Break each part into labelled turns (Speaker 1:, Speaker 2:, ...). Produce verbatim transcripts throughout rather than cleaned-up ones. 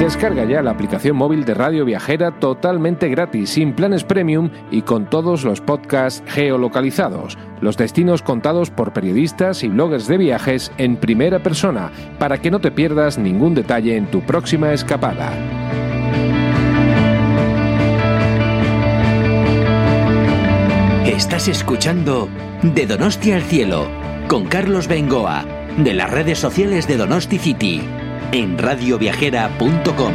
Speaker 1: Descarga ya la aplicación móvil de Radio Viajera totalmente gratis, sin planes premium y con todos los podcasts geolocalizados, los destinos contados por periodistas y bloggers de viajes en primera persona, para que no te pierdas ningún detalle en tu próxima escapada.
Speaker 2: Estás escuchando De Donosti al Cielo, con Carlos Bengoa, de las redes sociales de Donosti City, en radio viajera punto com.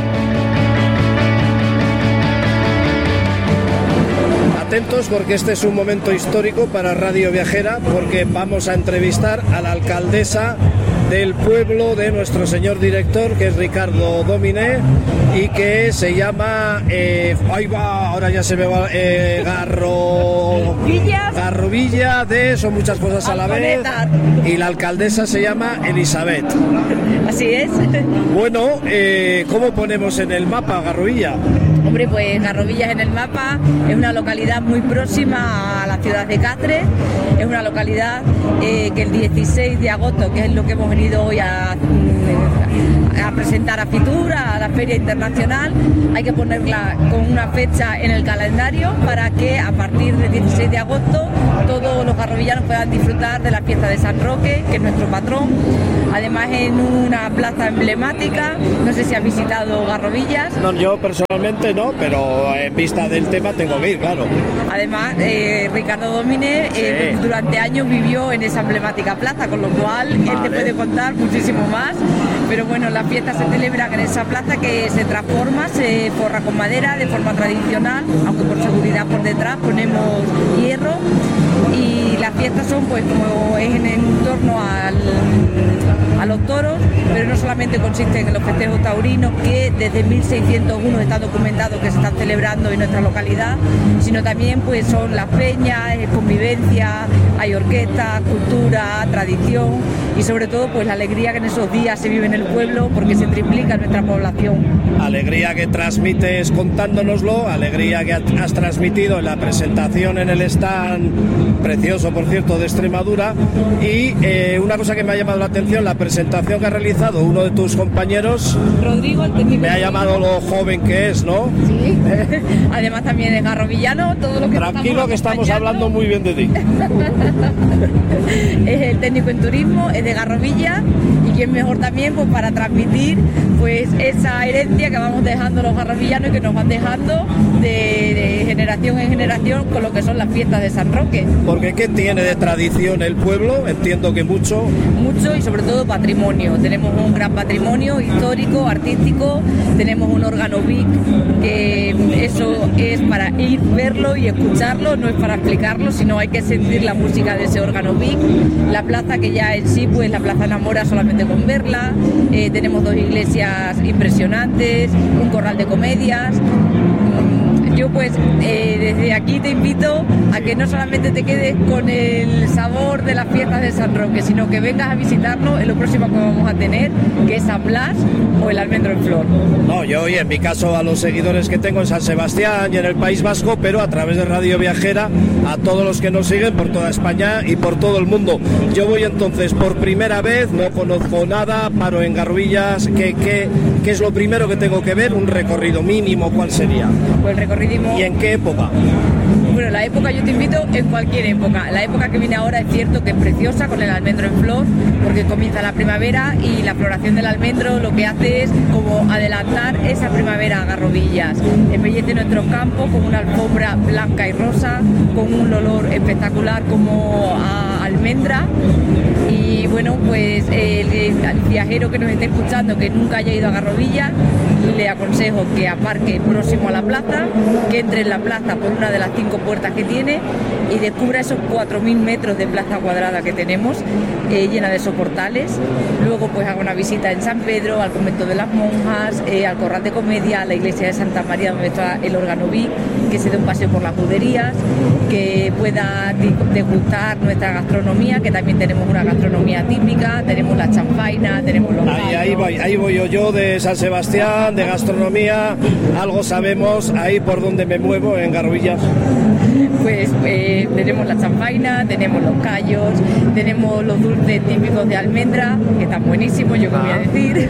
Speaker 3: Atentos, porque este es un momento histórico para Radio Viajera, porque vamos a entrevistar a la alcaldesa del pueblo de nuestro señor director, que es Ricardo Dominé, y que se llama eh, ahí va, ahora ya se me va eh, Garro
Speaker 4: Villas.
Speaker 3: Garrovilla de son muchas cosas a la vez, y la alcaldesa se llama Elizabeth.
Speaker 4: Así es.
Speaker 3: Bueno, eh, ¿cómo ponemos en el mapa Garrovilla?
Speaker 4: Hombre, pues Garrovillas en el mapa es una localidad muy próxima a la ciudad de Cáceres. Es una localidad eh, que el dieciséis de agosto, que es lo que hemos venido hoy a, a presentar a Fitura, a la Feria Internacional, hay que ponerla con una fecha en el calendario para que a partir del dieciséis de agosto todos los garrovillanos puedan disfrutar de la fiesta de San Roque, que es nuestro patrón. Además, en una plaza emblemática. No sé si has visitado Garrovillas.
Speaker 3: No, yo personalmente no, pero en vista del tema tengo que ir, claro.
Speaker 4: Además, eh, Ricardo Dominé eh, sí. durante años vivió en esa emblemática plaza, con lo cual vale. él te puede contar muchísimo más. Pero bueno, las fiestas se celebran en esa plaza, que se transforma, se forra con madera de forma tradicional, aunque por seguridad por detrás ponemos hierro. Y las fiestas son pues como es en, en torno al, a los toros, pero no solamente consisten en los festejos taurinos, que desde mil seiscientos uno está documentado que se están celebrando en nuestra localidad, sino también pues son las peñas, convivencia, hay orquesta, cultura, tradición y sobre todo pues la alegría que en esos días se vive en el pueblo, porque se triplica nuestra población.
Speaker 3: Alegría que transmites contándonoslo, alegría que has transmitido en la presentación en el stand, precioso por cierto, de Extremadura. Y eh, una cosa que me ha llamado la atención, la presentación que ha realizado uno de tus compañeros,
Speaker 4: Rodrigo, el técnico.
Speaker 3: Me ha llamado lo joven que es, ¿no?
Speaker 4: Sí. Además también es garrovillano, todo lo que
Speaker 3: Tranquilo, que estamos hablando muy bien de ti.
Speaker 4: Es el técnico en turismo, es de Garrovilla, y quién mejor también pues para transmitir pues esa herencia que vamos dejando los garrovillanos y que nos van dejando de, de generación en generación con lo que son las fiestas de San Roque.
Speaker 3: Porque ¿qué tiene de tradición el pueblo? Entiendo que mucho.
Speaker 4: Mucho y sobre todo patrimonio. Tenemos un gran patrimonio histórico, artístico, tenemos un órgano Vic, que eso es para ir, verlo y escucharlo, no es para explicarlo, sino hay que sentir la música de ese órgano Vic. La plaza, que ya en sí, pues la plaza enamora solamente con verla. Eh, tenemos dos iglesias impresionantes, un corral de comedias. Yo pues eh, desde aquí te invito a que no solamente te quedes con el sabor de las fiestas de San Roque, sino que vengas a visitarnos en lo próximo que vamos a tener, que es San Blas o el almendro en flor.
Speaker 3: No, yo y en mi caso a los seguidores que tengo en San Sebastián y en el País Vasco, pero a través de Radio Viajera, a todos los que nos siguen por toda España y por todo el mundo. Yo voy entonces por primera vez, no conozco nada, paro en Garrovillas. ¿Qué, qué, qué es lo primero que tengo que ver? ¿Un recorrido mínimo? ¿Cuál sería?
Speaker 4: Pues el recorrido.
Speaker 3: ¿Y en qué época?
Speaker 4: Bueno, la época yo te invito en cualquier época. La época que viene ahora es cierto que es preciosa, con el almendro en flor, porque comienza la primavera y la floración del almendro lo que hace es como adelantar esa primavera a Garrovillas. Embellece nuestros campos con una alfombra blanca y rosa, con un olor espectacular como a almendra. Y bueno, pues el, el viajero que nos esté escuchando, que nunca haya ido a Garrovillas, le aconsejo que aparque próximo a la plaza, que entre en la plaza por una de las cinco puertas que tiene y descubra esos cuatro mil metros de plaza cuadrada que tenemos, eh, llena de soportales. Luego pues haga una visita en San Pedro, al convento de las monjas, eh, al corral de comedia, a la iglesia de Santa María donde está el órgano Vic, que se dé un paseo por las juderías, que pueda degustar nuestra gastronomía gastronomía, que también tenemos una gastronomía típica, tenemos la chanfaina, tenemos los
Speaker 3: ahí, ahí, voy, ahí voy yo, yo de San Sebastián, de gastronomía, algo sabemos, ahí por donde me muevo, en Garruvillas.
Speaker 4: Pues eh, tenemos la chanfaina, tenemos los callos, tenemos los dulces típicos de almendra, que están buenísimos, yo que voy a decir.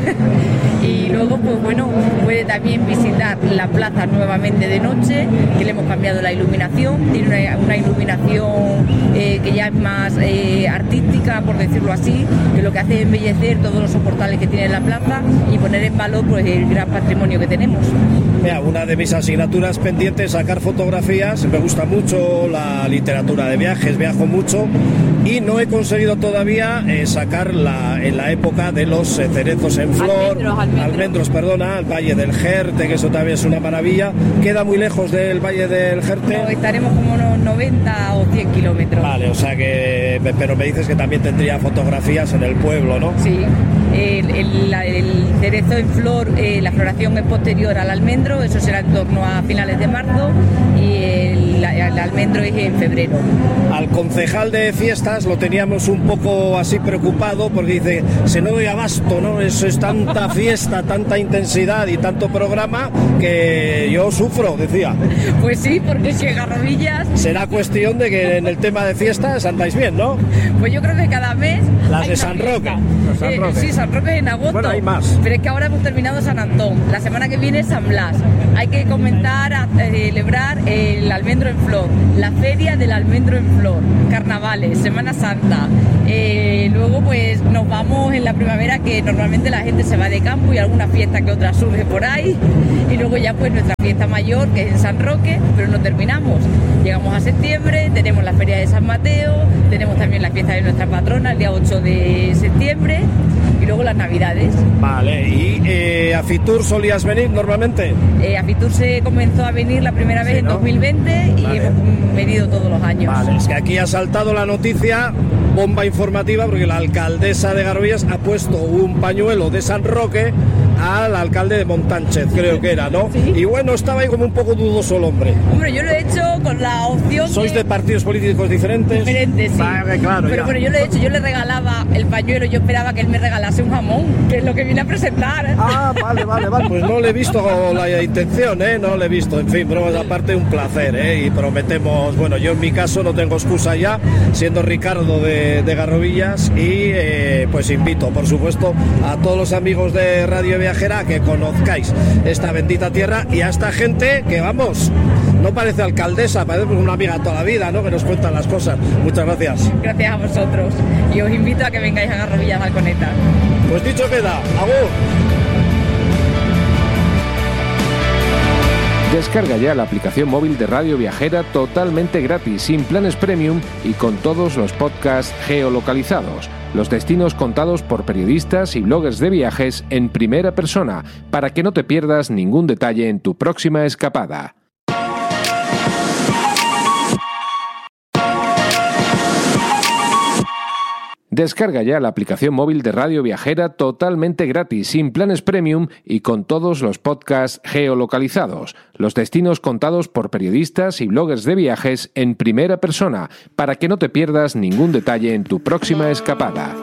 Speaker 4: Y luego, pues bueno, puede también visitar la plaza nuevamente de noche, que le hemos cambiado la iluminación, tiene una, una iluminación eh, que ya es más eh, artística, por decirlo así, que lo que hace es embellecer todos los soportales que tiene la plaza y poner en valor pues el gran patrimonio que tenemos.
Speaker 3: Mira, una de mis asignaturas pendientes es sacar fotografías, me gusta mucho la literatura de viajes, viajo mucho y no he conseguido todavía eh, sacar la, en la época de los eh, cerezos en flor,
Speaker 4: almendros, almendros.
Speaker 3: almendros, perdona, el Valle del Jerte, que eso también es una maravilla. ¿Queda muy lejos del Valle del Jerte?
Speaker 4: No, estaremos como unos noventa o cien kilómetros.
Speaker 3: Vale, o sea que, pero me dices que también tendría fotografías en el pueblo, ¿no?
Speaker 4: Sí, el, el, el cerezo en flor, eh, la floración es posterior al almendro, eso será en torno a finales de marzo, y el, el almendro es en febrero.
Speaker 3: Al concejal de fiestas lo teníamos un poco así preocupado porque dice, se no doy abasto, ¿no? Eso es tanta fiesta, tanta intensidad y tanto programa que yo sufro, decía.
Speaker 4: Pues sí, porque si Garrovillas...
Speaker 3: Será cuestión de que en el tema de fiestas andáis bien, ¿no?
Speaker 4: Pues yo creo que cada mes...
Speaker 3: Las de San Roque.
Speaker 4: Eh, sí, San Roque es en agosto.
Speaker 3: Bueno, hay más.
Speaker 4: Pero es que ahora hemos terminado San Antón. La semana que viene es San Blas. Hay que comenzar a celebrar el almendro en flor, la feria del almendro en flor, carnavales, Semana Santa. Eh, luego pues nos vamos en la primavera, que normalmente la gente se va de campo y alguna fiesta que otra surge por ahí. Y luego ya pues nuestra fiesta mayor, que es en San Roque, pero no terminamos. Llegamos a septiembre, tenemos la feria de San Mateo, tenemos también la fiesta de nuestra patrona el día ocho de septiembre y luego las navidades.
Speaker 3: Vale, ¿y eh, a Fitur solías venir normalmente?
Speaker 4: Eh, a Fitur se comenzó a venir la primera vez, sí, ¿no? En dos mil veinte y vale. Hemos venido todos los años.
Speaker 3: Vale, es que aquí ha saltado la noticia, bomba informativa, porque la alcaldesa de Garruvillas ha puesto un pañuelo de San Roque al alcalde de Montánchez, creo que era, ¿no?
Speaker 4: ¿Sí?
Speaker 3: Y bueno, estaba ahí como un poco dudoso el hombre.
Speaker 4: Hombre, yo lo he hecho con la opción...
Speaker 3: ¿Sois
Speaker 4: que...
Speaker 3: de partidos políticos diferentes?
Speaker 4: Diferentes, sí.
Speaker 3: Vale, claro,
Speaker 4: pero
Speaker 3: ya.
Speaker 4: bueno, yo lo he hecho, yo le regalaba el pañuelo, yo esperaba que él me regalase un jamón, que es lo que vine a presentar.
Speaker 3: Ah, vale, vale, vale. Pues no le he visto la intención, ¿eh? No le he visto. En fin, bromas aparte, un placer, ¿eh? Y prometemos, bueno, yo en mi caso no tengo excusa ya, siendo Ricardo de, de Garruvillas, y eh, pues invito, por supuesto, a todos los amigos de Radio Viajera a que conozcáis esta bendita tierra y a esta gente que, vamos, no parece alcaldesa, parece una amiga toda la vida, ¿no? Que nos cuentan las cosas. Muchas gracias.
Speaker 4: Gracias a vosotros. Y os invito a que vengáis a Garruvillas Alconeta.
Speaker 3: Pues dicho queda. ¡Agur!
Speaker 1: Descarga ya la aplicación móvil de Radio Viajera totalmente gratis, sin planes premium y con todos los podcasts geolocalizados. Los destinos contados por periodistas y bloggers de viajes en primera persona, para que no te pierdas ningún detalle en tu próxima escapada. Descarga ya la aplicación móvil de Radio Viajera totalmente gratis, sin planes premium y con todos los podcasts geolocalizados. Los destinos contados por periodistas y bloggers de viajes en primera persona, para que no te pierdas ningún detalle en tu próxima escapada.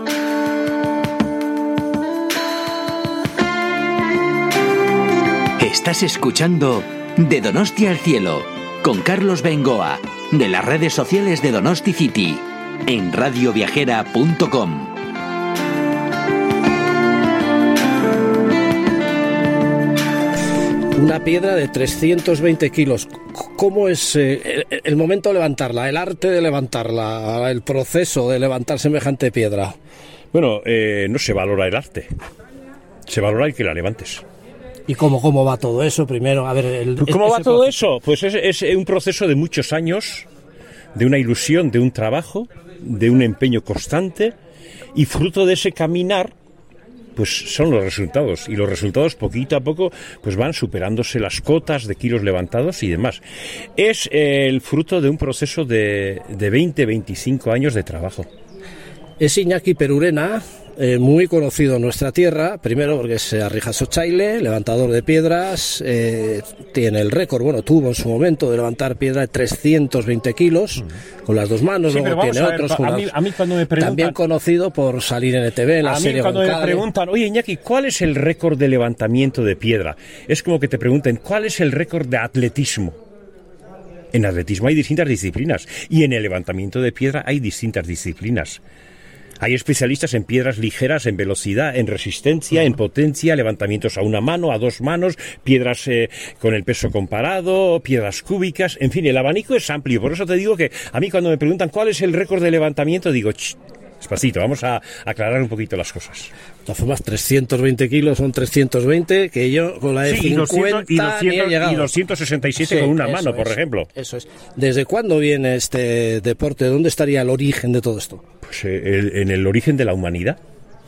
Speaker 2: Estás escuchando De Donosti al Cielo, con Carlos Bengoa, de las redes sociales de Donosti City, en radio viajera punto com.
Speaker 3: Una piedra de trescientos veinte kilos. ¿Cómo es eh, el, el momento de levantarla, el arte de levantarla, el proceso de levantar semejante piedra?
Speaker 5: Bueno, eh, no se valora el arte, se valora el que la levantes.
Speaker 3: ¿Y cómo, cómo va todo eso primero? A ver, el,
Speaker 5: ¿Cómo va todo eso? Pues es, es un proceso de muchos años, de una ilusión, de un trabajo, de un empeño constante, y fruto de ese caminar pues son los resultados, y los resultados poquito a poco pues van superándose las cotas de kilos levantados y demás. Es eh, el fruto de un proceso de, de veinte, veinticinco años de trabajo.
Speaker 3: Es Iñaki Perurena, eh, muy conocido en nuestra tierra, primero porque es Arrijas Otxaile, levantador de piedras, eh, tiene el récord, bueno, tuvo en su momento de levantar piedra de trescientos veinte kilos, mm. con las dos manos, sí, luego tiene otros.
Speaker 5: Ver, a, mí, a mí cuando me preguntan,
Speaker 3: también conocido por salir en E T V, en la
Speaker 5: a
Speaker 3: serie
Speaker 5: mí cuando
Speaker 3: Goncalves.
Speaker 5: Me preguntan, oye Iñaki, ¿cuál es el récord de levantamiento de piedra? Es como que te pregunten, ¿cuál es el récord de atletismo? En atletismo hay distintas disciplinas y en el levantamiento de piedra hay distintas disciplinas. Hay especialistas en piedras ligeras, en velocidad, en resistencia, en potencia, levantamientos a una mano, a dos manos, piedras eh, con el peso comparado, piedras cúbicas, en fin, el abanico es amplio. Por eso te digo que a mí cuando me preguntan cuál es el récord de levantamiento, digo, ch, despacito, vamos a aclarar un poquito las cosas.
Speaker 3: De todas formas, trescientos veinte kilos son trescientos veinte, que yo con la de
Speaker 5: sí,
Speaker 3: cincuenta
Speaker 5: y, doscientos,
Speaker 3: ni he llegado.
Speaker 5: Y doscientos sesenta y siete sí, con una mano, por
Speaker 3: es,
Speaker 5: ejemplo.
Speaker 3: Eso es. ¿Desde cuándo viene este deporte? ¿Dónde estaría el origen de todo esto?
Speaker 5: Pues eh, el, en el origen de la humanidad.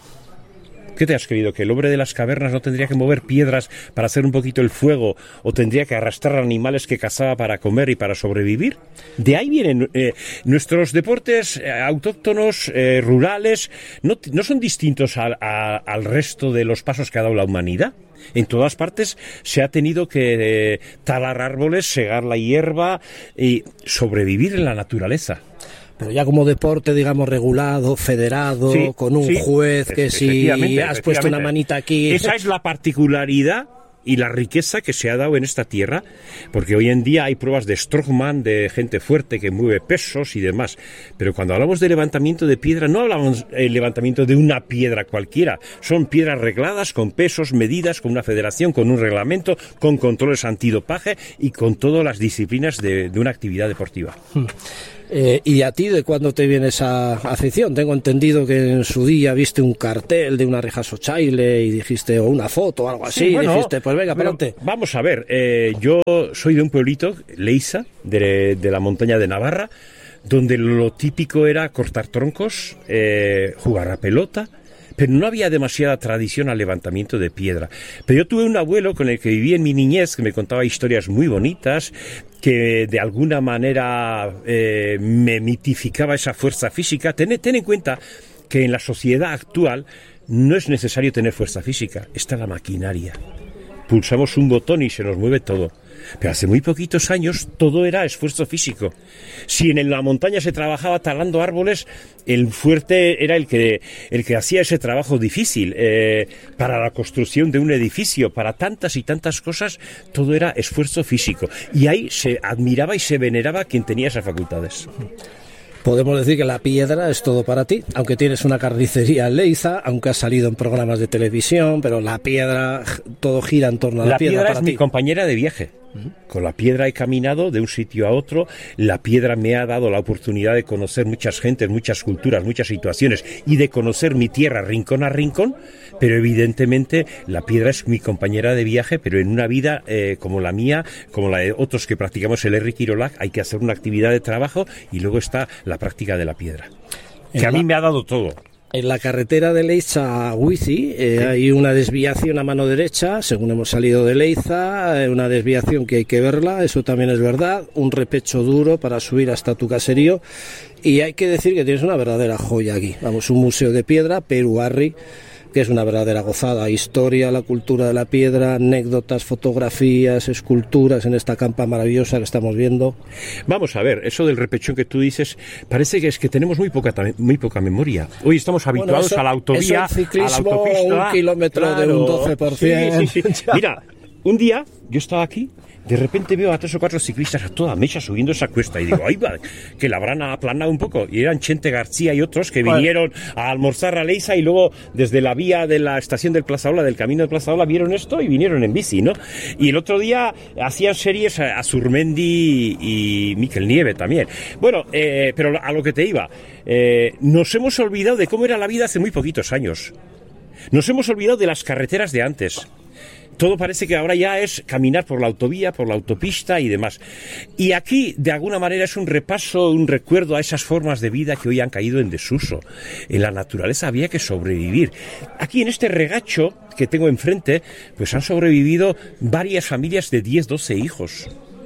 Speaker 5: ¿Qué te has creído? ¿Que el hombre de las cavernas no tendría que mover piedras para hacer un poquito el fuego o tendría que arrastrar animales que cazaba para comer y para sobrevivir? De ahí vienen eh, nuestros deportes eh, autóctonos, eh, rurales, no, no son distintos a, a, al resto de los pasos que ha dado la humanidad. En todas partes se ha tenido que eh, talar árboles, segar la hierba y sobrevivir en la naturaleza.
Speaker 3: Pero ya como deporte, digamos, regulado, federado, sí, con un sí, juez que si has puesto una manita aquí...
Speaker 5: Esa es la particularidad y la riqueza que se ha dado en esta tierra, porque hoy en día hay pruebas de strongman, de gente fuerte que mueve pesos y demás, pero cuando hablamos de levantamiento de piedra, no hablamos del levantamiento de una piedra cualquiera, son piedras regladas, con pesos, medidas, con una federación, con un reglamento, con controles antidopaje y con todas las disciplinas de, de una actividad deportiva.
Speaker 3: Hmm. Eh, ¿Y a ti de cuándo te viene esa afición? Tengo entendido que en su día viste un cartel de una Arrijas Otxaile y dijiste, o una foto o algo así, sí, bueno, dijiste, pues venga, para adelante.
Speaker 5: Vamos a ver, eh, yo soy de un pueblito, Leiza, de, de la montaña de Navarra, donde lo típico era cortar troncos, eh, jugar a pelota, pero no había demasiada tradición al levantamiento de piedra. Pero yo tuve un abuelo con el que viví en mi niñez, que me contaba historias muy bonitas, que de alguna manera eh, me mitificaba esa fuerza física. Ten, ten en cuenta que en la sociedad actual no es necesario tener fuerza física, está la maquinaria. Pulsamos un botón y se nos mueve todo. Pero hace muy poquitos años todo era esfuerzo físico. Si en la montaña se trabajaba talando árboles, el fuerte era el que, el que hacía ese trabajo difícil. Eh, para la construcción de un edificio, para tantas y tantas cosas, todo era esfuerzo físico. Y ahí se admiraba y se veneraba a quien tenía esas facultades.
Speaker 3: Podemos decir que la piedra es todo para ti, aunque tienes una carnicería en Leiza, aunque has salido en programas de televisión, pero la piedra, todo gira en torno a la,
Speaker 5: la
Speaker 3: piedra.
Speaker 5: La piedra
Speaker 3: para
Speaker 5: es
Speaker 3: ti.
Speaker 5: Mi compañera de viaje. Uh-huh. Con la piedra he caminado de un sitio a otro, la piedra me ha dado la oportunidad de conocer muchas gentes, muchas culturas, muchas situaciones y de conocer mi tierra rincón a rincón, pero evidentemente la piedra es mi compañera de viaje, pero en una vida eh, como la mía, como la de otros que practicamos el Herri Kirolak, hay que hacer una actividad de trabajo y luego está la práctica de la piedra, que a mí me ha dado todo.
Speaker 3: En la carretera de Leiza a Huici eh, sí. hay una desviación a mano derecha, según hemos salido de Leiza, eh, una desviación que hay que verla, eso también es verdad, un repecho duro para subir hasta tu caserío, y hay que decir que tienes una verdadera joya aquí, vamos, un museo de piedra, Peruarri, que es una verdadera gozada, historia, la cultura de la piedra, anécdotas, fotografías, esculturas en esta campa maravillosa que estamos viendo.
Speaker 5: Vamos a ver, eso del repechón que tú dices, parece que es que tenemos muy poca muy poca memoria. Hoy estamos habituados bueno, eso, a la autovía,
Speaker 3: eso ciclismo,
Speaker 5: a la autopista.
Speaker 3: Un kilómetro claro, de un doce por ciento.
Speaker 5: Sí, sí, sí. Mira, un día yo estaba aquí, de repente veo a tres o cuatro ciclistas a toda mecha subiendo esa cuesta y digo, ¡ay, va! Que la habrán aplanado un poco. Y eran Chente García y otros que vinieron a almorzar a Leiza y luego desde la vía de la estación del Plazaola, del camino de Plazaola, vieron esto y vinieron en bici, ¿no? Y el otro día hacían series a, a Surmendi y Miquel Nieve también. Bueno, eh, pero a lo que te iba, eh, nos hemos olvidado de cómo era la vida hace muy poquitos años. Nos hemos olvidado de las carreteras de antes. Todo parece que ahora ya es caminar por la autovía, por la autopista y demás. Y aquí, de alguna manera, es un repaso, un recuerdo a esas formas de vida que hoy han caído en desuso. En la naturaleza había que sobrevivir. Aquí, en este regacho que tengo enfrente, pues han sobrevivido varias familias de diez, doce hijos.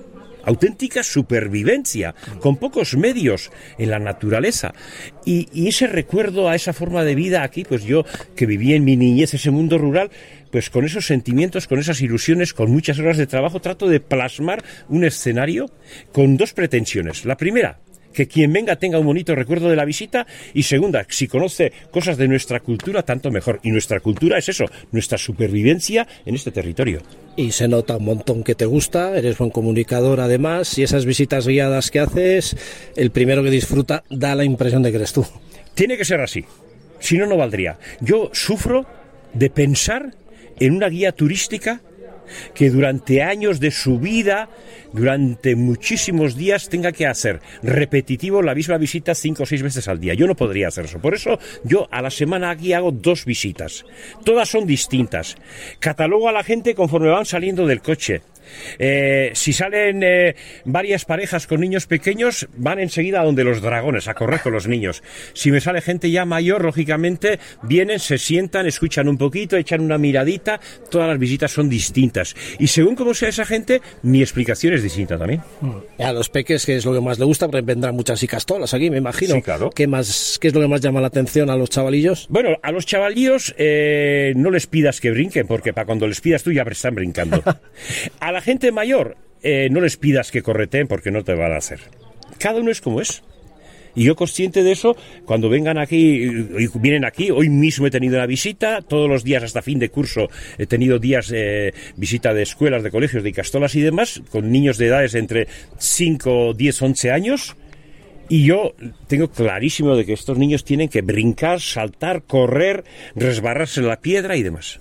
Speaker 5: auténtica supervivencia, con pocos medios en la naturaleza. Y, y ese recuerdo a esa forma de vida aquí, pues yo que viví en mi niñez ese mundo rural, pues con esos sentimientos, con esas ilusiones, con muchas horas de trabajo, trato de plasmar un escenario con dos pretensiones. La primera, que quien venga tenga un bonito recuerdo de la visita, y segunda, si conoce cosas de nuestra cultura, tanto mejor. Y nuestra cultura es eso, nuestra supervivencia en este territorio.
Speaker 3: Y se nota un montón que te gusta, eres buen comunicador además, y esas visitas guiadas que haces, el primero que disfruta da la impresión de que eres tú.
Speaker 5: Tiene que ser así, si no, no valdría. Yo sufro de pensar en una guía turística que durante años de su vida, durante muchísimos días, tenga que hacer repetitivo la misma visita cinco o seis veces al día. Yo no podría hacer eso. Por eso yo a la semana aquí hago dos visitas. Todas son distintas. Catalogo a la gente conforme van saliendo del coche. Eh, si salen eh, varias parejas con niños pequeños, van enseguida a donde los dragones, a correr con los niños. Si me sale gente ya mayor, lógicamente vienen, se sientan, escuchan un poquito, echan una miradita. Todas las visitas son distintas, y según cómo sea esa gente, mi explicación es distinta también.
Speaker 3: A los peques, ¿qué es lo que más le gusta? Porque vendrán muchas icastolas aquí, me imagino.
Speaker 5: Sí, claro.
Speaker 3: ¿Qué más, qué es lo que más llama la atención a los chavalillos?
Speaker 5: Bueno, a los chavalillos eh, no les pidas que brinquen, porque para cuando les pidas tú ya están brincando. A la gente mayor, eh, no les pidas que correteen, porque no te van a hacer. Cada uno es como es. Y yo, consciente de eso, cuando vengan aquí, y vienen aquí, hoy mismo he tenido una visita, todos los días hasta fin de curso he tenido días eh, visita de escuelas, de colegios, de icastolas y demás, con niños de edades entre cinco, diez, once años. Y yo tengo clarísimo de que estos niños tienen que brincar, saltar, correr, resbarrarse en la piedra y demás.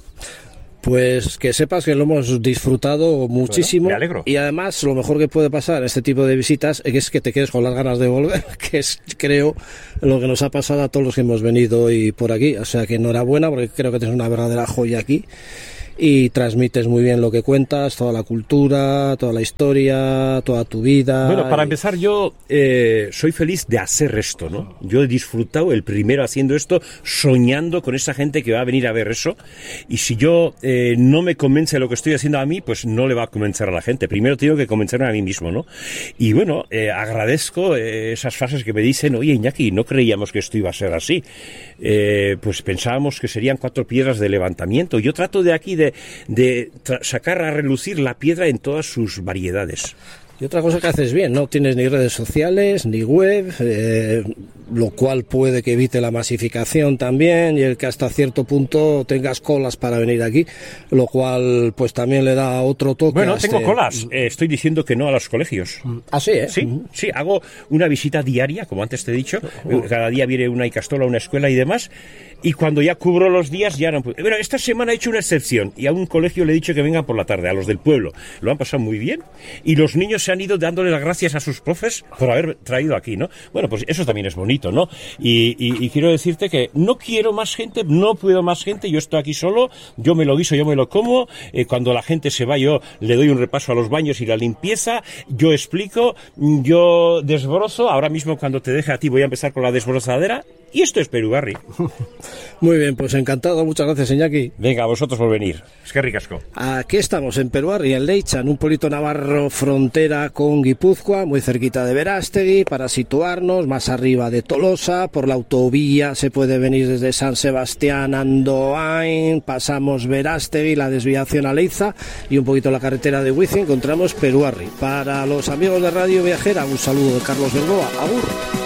Speaker 3: Pues que sepas que lo hemos disfrutado muchísimo.
Speaker 5: Bueno, me alegro.
Speaker 3: Y además lo mejor que puede pasar en este tipo de visitas es que te quedes con las ganas de volver, que es, creo, lo que nos ha pasado a todos los que hemos venido hoy por aquí. O sea que enhorabuena, porque creo que tienes una verdadera joya aquí. Y transmites muy bien lo que cuentas, toda la cultura, toda la historia, toda tu vida.
Speaker 5: Bueno, para
Speaker 3: y...
Speaker 5: empezar, yo eh, soy feliz de hacer esto, ¿no? Yo he disfrutado el primero haciendo esto, soñando con esa gente que va a venir a ver eso. Y si yo eh, no me convence de lo que estoy haciendo a mí, pues no le va a convencer a la gente. Primero tengo que convencerme a mí mismo, ¿no? Y bueno, eh, agradezco eh, esas frases que me dicen, oye, Iñaki, no creíamos que esto iba a ser así. Eh, pues pensábamos que serían cuatro piedras de levantamiento. Yo trato de aquí de de, de sacar a relucir la piedra en todas sus variedades.
Speaker 3: Y otra cosa que haces bien, no tienes ni redes sociales, ni web, eh, lo cual puede que evite la masificación también, y el que hasta cierto punto tengas colas para venir aquí, lo cual pues también le da otro toque.
Speaker 5: Bueno,
Speaker 3: a
Speaker 5: tengo
Speaker 3: este...
Speaker 5: colas, eh, estoy diciendo que no a los colegios.
Speaker 3: ¿Ah, sí, eh?
Speaker 5: Sí, sí, hago una visita diaria, como antes te he dicho, cada día viene una icastola, una escuela y demás, y cuando ya cubro los días ya no puedo. Bueno, esta semana he hecho una excepción, y a un colegio le he dicho que vengan por la tarde, a los del pueblo. Lo han pasado muy bien, y los niños se han ido dándole las gracias a sus profes por haber traído aquí, ¿no? Bueno, pues eso también es bonito, ¿no? Y, y, y quiero decirte que no quiero más gente, no puedo más gente, yo estoy aquí solo, yo me lo guiso, yo me lo como, eh, cuando la gente se va yo le doy un repaso a los baños y la limpieza, yo explico, yo desbrozo, ahora mismo cuando te deje a ti voy a empezar con la desbrozadera, y esto es Perugarri.
Speaker 3: Muy bien, pues encantado, muchas gracias, Iñaki.
Speaker 5: Venga, a vosotros por venir, es que ricasco.
Speaker 3: Aquí estamos en Perugarri, en Leichan, un pueblito navarro frontera con Guipúzcoa, muy cerquita de Berástegui, para situarnos más arriba de Tolosa. Por la autovía se puede venir desde San Sebastián a Andoain, pasamos Berástegui, la desviación a Leiza y un poquito la carretera de Huici, encontramos Perugarri. Para los amigos de Radio Viajera, un saludo de Carlos Bengoa. Agur.